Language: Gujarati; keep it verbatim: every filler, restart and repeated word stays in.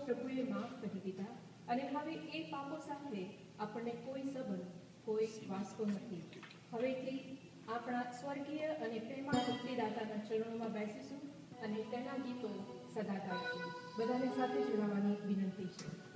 પ્રભુએ માફ કરી દીધા અને હવે એ પાપો સાથે આપણને કોઈ સંબંધ, કોઈ વાસ્તો નથી. હવેથી આપણા સ્વર્ગીય અને પ્રેમા મુક્તિદાતાના ચરણોમાં બેસીશું અને તેના ગીતો સદા ગાઈશું. બધાને સાથે જોડાવાની વિનંતી છે.